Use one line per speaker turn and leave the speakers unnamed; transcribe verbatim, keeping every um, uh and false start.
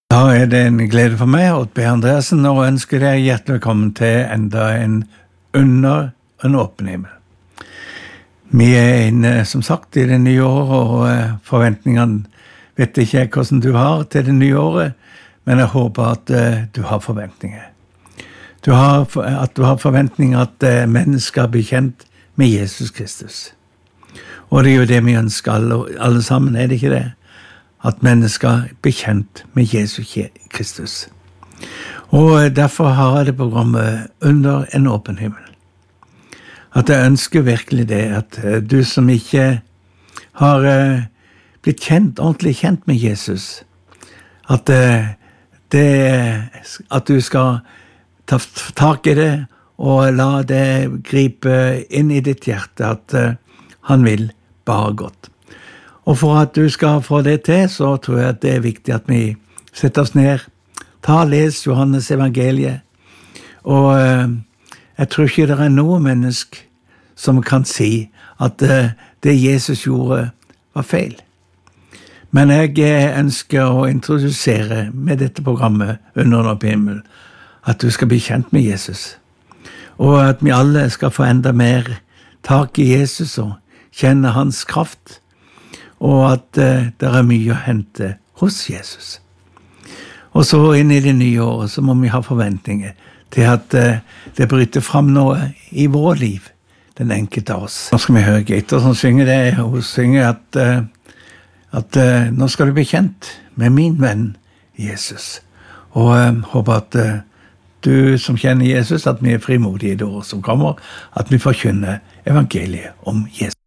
Da er det en glede for meg, Odd B. Andreasen, og ønsker deg hjertelig velkommen til enda en Under en åpen himmel. Vi er inne, som sagt, i det nye året, og forventningene vet ikke hvordan du har til det nye året, men jeg håper at du har forventninger. Du har, at du har forventninger at mennesker blir kjent med Jesus Kristus. Og det er jo det vi ønsker alle, alle sammen, er det ikke det? At mennesker blir kjent med Jesus Kristus. Og derfor har jeg det programmet Under en åpen himmel. At jeg ønsker virkelig det, at du som ikke har blitt kjent, ordentlig kjent med Jesus, at, det, at du skal ta tak i det, og la det gripe inn i ditt hjerte, at han vil bare godt. Og for at du skal få det til, så tror jeg at det er viktig at vi setter oss ned, ta og les Johannes evangeliet, og eh, jeg tror ikke det er noe menneske som kan si at eh, det Jesus gjorde var feil. Men jeg ønsker å introdusere med dette programmet Under en åpen himmel, at du skal bli kjent med Jesus, og at vi alle skal få enda mer tak i Jesus og kjenne hans kraft, og at uh, det er mye å hente hos Jesus. Og så inn i det nye året så må vi ha forventninger til at uh, det bryter fram noe i vår liv, den enkelte av oss. Nå skal vi høre Gator som synger det. Hun synger at, uh, at uh, nå skal du bli kjent med min venn Jesus. Og uh, håper at uh, du som kjenner Jesus, at vi er frimodige i det året som kommer, at vi forkynner evangeliet om Jesus.